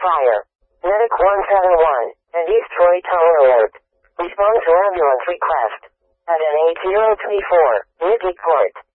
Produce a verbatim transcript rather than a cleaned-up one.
fire. Medic one seven one, and East Troy Tower Alert. Respond to ambulance request. At N eight zero three four, Nikki Court.